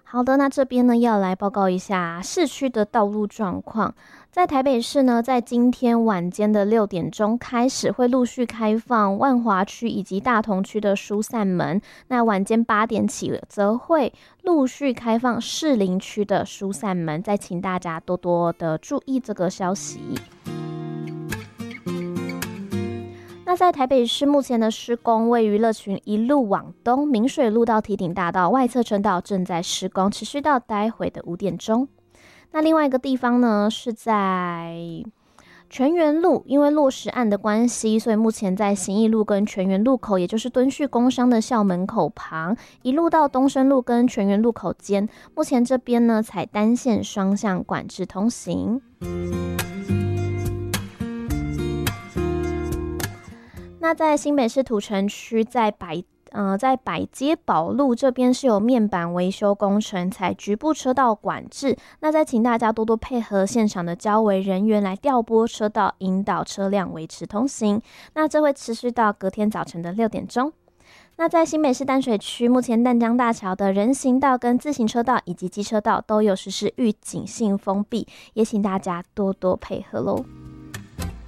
好的，那这边呢要来报告一下市区的道路状况。在台北市呢，在今天晚间的6点钟开始，会陆续开放万华区以及大同区的疏散门。那晚间8点起，则会陆续开放士林区的疏散门。再请大家多多的注意这个消息。那在台北市目前的施工，位于乐群一路往东，明水路到堤顶大道外侧车道正在施工，持续到待会的5点钟。那另外一个地方呢，是在全园路，因为落实案的关系，所以目前在行义路跟全园路口，也就是敦叙工商的校门口旁，一路到东升路跟全园路口间，目前这边呢采单线双向管制通行。那在新北市土城区，在百街宝路这边是有面板维修工程，采局部车道管制。那再请大家多多配合现场的交维人员来调拨车道，引导车辆维持通行。那这会持续到隔天早晨的6点钟。那在新北市淡水区，目前淡江大桥的人行道跟自行车道以及机车道都有实施预警性封闭，也请大家多多配合咯。